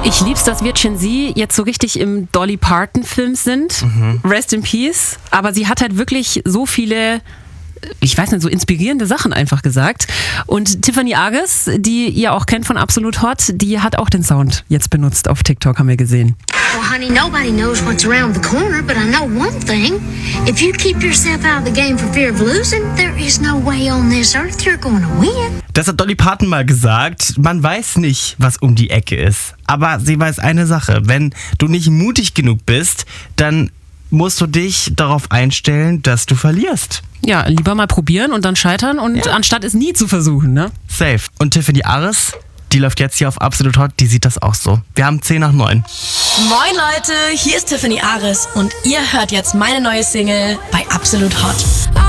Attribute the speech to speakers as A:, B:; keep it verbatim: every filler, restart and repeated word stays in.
A: Ich lieb's, dass wir Gen Z jetzt so richtig im Dolly Parton-Film sind. Mhm. Rest in Peace. Aber sie hat halt wirklich so viele, ich weiß nicht, so inspirierende Sachen einfach gesagt. Und Tiffany Ares, die ihr auch kennt von Absolut Hot, die hat auch den Sound jetzt benutzt auf TikTok, haben wir gesehen.
B: Well, honey, nobody knows what's around the corner, but I know one thing. If you keep yourself out of the game for fear of losing, there is no way on this earth you're going to win.
C: Das hat Dolly Parton mal gesagt. Man weiß nicht, was um die Ecke ist. Aber sie weiß eine Sache. Wenn du nicht mutig genug bist, dann musst du dich darauf einstellen, dass du verlierst.
A: Ja, lieber mal probieren und dann scheitern und ja. anstatt es nie zu versuchen, ne?
C: Safe. Und Tiffany Ares, die läuft jetzt hier auf Absolut Hot, die sieht das auch so. Wir haben zehn nach neun.
D: Moin Leute, hier ist Tiffany Ares und ihr hört jetzt meine neue Single bei Absolut Hot.